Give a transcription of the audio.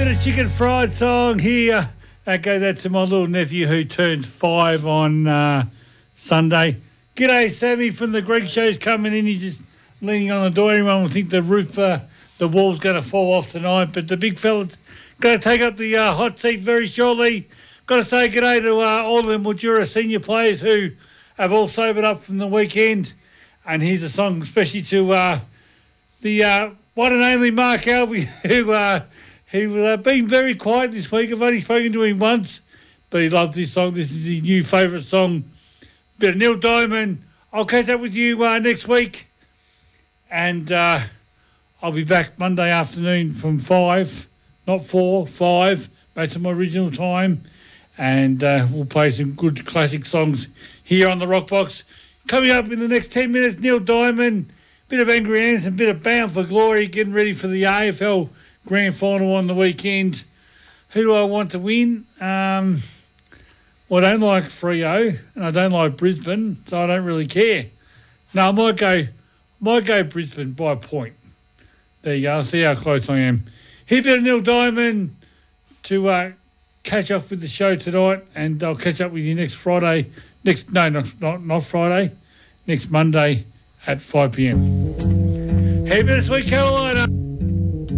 bit of chicken fried song here. That goes out to my little nephew who turns 5 on Sunday. G'day, Sammy from the Greek show's coming in. He's just leaning on the door. Everyone will think the roof, the wall's going to fall off tonight, but the big fella's going to take up the hot seat very shortly. Got to say g'day to all the Mildura senior players who have all sobered up from the weekend. And here's a song especially to the one and only Mark Albie, who been very quiet this week. I've only spoken to him once, but he loves this song. This is his new favourite song. Bit of Neil Diamond. I'll catch up with you next week. And I'll be back Monday afternoon from 5, not 4, 5, back to my original time. And we'll play some good classic songs here on the Rock Box. Coming up in the next 10 minutes, Neil Diamond, bit of Angry Ants, a bit of Bound for Glory, getting ready for the AFL Grand Final on the weekend. Who do I want to win? Well, I don't like Freo, and I don't like Brisbane, so I don't really care. No, I might go Brisbane by a point. There you go. I'll see how close I am. Here, bit of Neil Diamond to catch up with the show tonight, and I'll catch up with you next Friday. Not Friday. Next Monday at 5 p.m. Hey, bit of Sweet Carolina.